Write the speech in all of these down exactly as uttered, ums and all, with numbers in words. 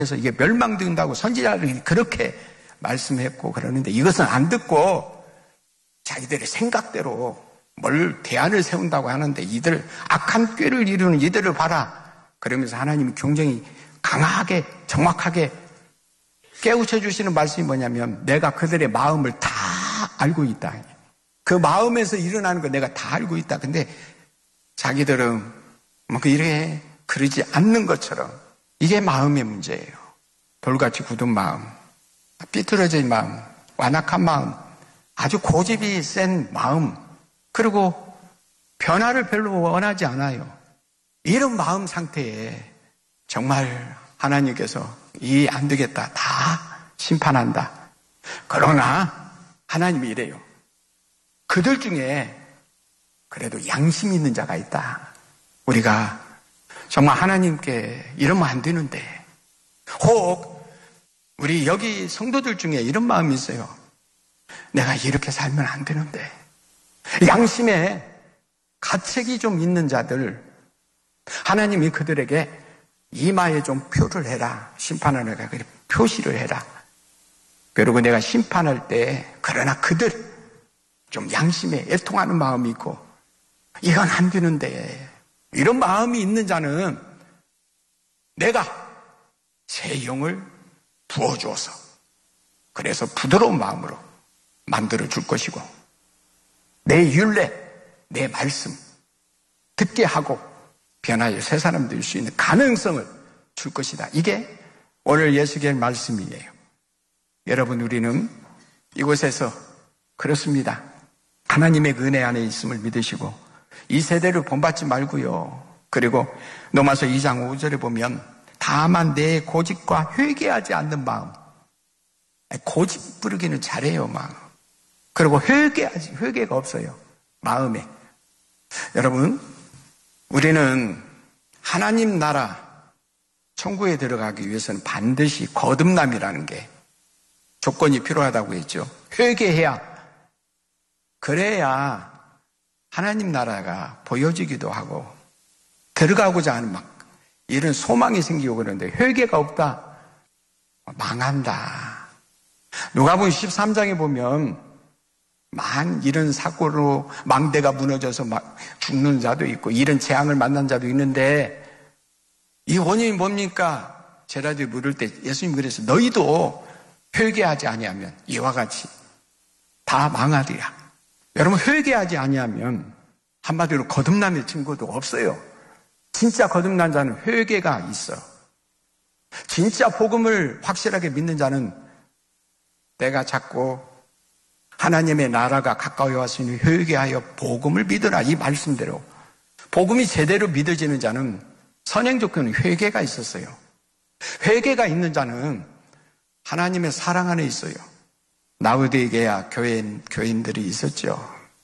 그래서 이게 멸망된다고 선지자들이 그렇게 말씀했고 그러는데 이것은 안 듣고 자기들의 생각대로 뭘 대안을 세운다고 하는데 이들 악한 꾀를 이루는 이들을 봐라. 그러면서 하나님이 굉장히 강하게 정확하게 깨우쳐 주시는 말씀이 뭐냐면 내가 그들의 마음을 다 알고 있다. 그 마음에서 일어나는 거 내가 다 알고 있다. 근데 자기들은 뭐 이래 그러지 않는 것처럼 이게 마음의 문제예요. 돌같이 굳은 마음, 삐뚤어진 마음, 완악한 마음, 아주 고집이 센 마음, 그리고 변화를 별로 원하지 않아요. 이런 마음 상태에 정말 하나님께서 이 안 되겠다, 다 심판한다. 그러나 하나님이 이래요. 그들 중에 그래도 양심 있는 자가 있다. 우리가 정말 하나님께 이러면 안 되는데, 혹 우리 여기 성도들 중에 이런 마음이 있어요. 내가 이렇게 살면 안 되는데, 양심에 가책이 좀 있는 자들, 하나님이 그들에게 이마에 좀 표를 해라. 심판하는 가 표시를 해라. 그리고 내가 심판할 때 그러나 그들 좀 양심에 애통하는 마음이 있고 이건 안 되는데, 이런 마음이 있는 자는 내가 새 영을 부어주어서 그래서 부드러운 마음으로 만들어 줄 것이고 내 율례, 내 말씀 듣게 하고 변화의 새 사람 될 수 있는 가능성을 줄 것이다. 이게 오늘 예수의 말씀이에요. 여러분, 우리는 이곳에서 그렇습니다. 하나님의 은혜 안에 있음을 믿으시고 이 세대를 본받지 말고요. 그리고 로마서 이 장 오 절에 보면 다만 내 고집과 회개하지 않는 마음. 고집 부르기는 잘해요, 마음. 그리고 회개하지, 회개가 없어요, 마음에. 여러분, 우리는 하나님 나라 천국에 들어가기 위해서는 반드시 거듭남이라는 게 조건이 필요하다고 했죠. 회개해야, 그래야 하나님 나라가 보여지기도 하고 들어가고자 하는 막 이런 소망이 생기고 그러는데 회개가 없다, 망한다. 누가복음 십삼 장에 보면 만 이런 사고로 망대가 무너져서 막 죽는 자도 있고 이런 재앙을 만난 자도 있는데 이 원인이 뭡니까? 제자들이 물을 때 예수님 그래서 너희도 회개하지 아니하면 이와 같이 다 망하리라. 여러분, 회개하지 아니하면 한마디로 거듭남의 증거도 없어요. 진짜 거듭난 자는 회개가 있어. 진짜 복음을 확실하게 믿는 자는 내가 자꾸 하나님의 나라가 가까이 왔으니 회개하여 복음을 믿으라, 이 말씀대로 복음이 제대로 믿어지는 자는 선행 조건은 회개가 있었어요. 회개가 있는 자는 하나님의 사랑 안에 있어요. 라우디게아 교인, 교인들이 있었죠.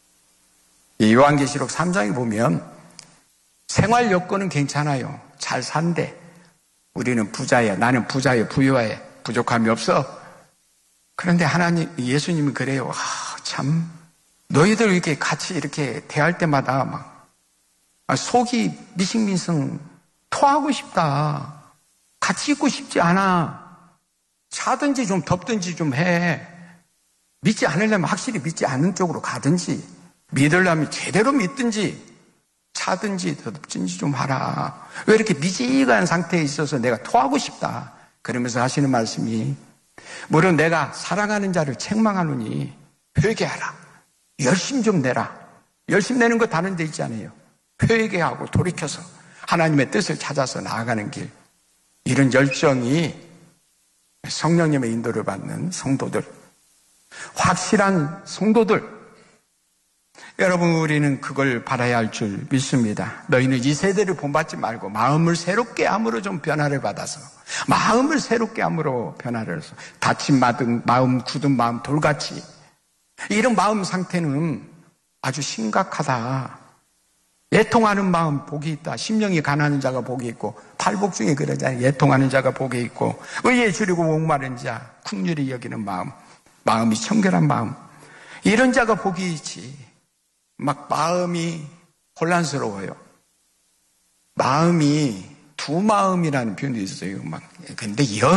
요한계시록 삼 장에 보면 생활 여건은 괜찮아요. 잘 산대. 우리는 부자야. 나는 부자야. 부유해. 부족함이 없어. 그런데 하나님, 예수님은 그래요. 아, 참, 너희들 이렇게 같이 이렇게 대할 때마다 막 속이 미싱미싱 토하고 싶다. 같이 있고 싶지 않아. 차든지 좀 덥든지 좀 해. 믿지 않으려면 확실히 믿지 않는 쪽으로 가든지, 믿으려면 제대로 믿든지, 차든지 덥든지 좀 하라. 왜 이렇게 미지근한 상태에 있어서 내가 토하고 싶다. 그러면서 하시는 말씀이, 물론 내가 사랑하는 자를 책망하노니 회개하라. 열심 좀 내라. 열심 내는 거 다른 데 있지 않아요. 회개하고 돌이켜서 하나님의 뜻을 찾아서 나아가는 길. 이런 열정이 성령님의 인도를 받는 성도들, 확실한 성도들, 여러분, 우리는 그걸 바라야 할 줄 믿습니다. 너희는 이 세대를 본받지 말고 마음을 새롭게 함으로 좀 변화를 받아서, 마음을 새롭게 함으로 변화를 해서, 다친 마음, 굳은 마음, 돌같이, 이런 마음 상태는 아주 심각하다. 애통하는 마음 복이 있다. 심령이 가난한 자가 복이 있고, 팔복 중에 그러잖아요. 애통하는 자가 복이 있고, 의에 주리고 목마른 자, 긍휼히 여기는 마음, 마음이 청결한 마음, 이런 자가 복이 있지. 막 마음이 혼란스러워요. 마음이 두 마음이라는 표현도 있어요. 막 근데